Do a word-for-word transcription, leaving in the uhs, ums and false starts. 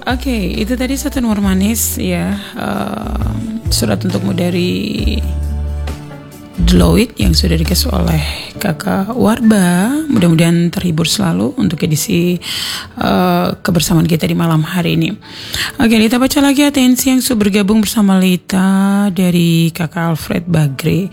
Oke, itu tadi satu nomor manis ya, uh, surat untukmu dari Deloitte yang sudah dikasih oleh kakak Warba. Mudah-mudahan terhibur selalu untuk edisi uh, kebersamaan kita di malam hari ini. Oke, kita baca lagi atensi yang sudah bergabung bersama Lita dari kakak Alfred Bagre.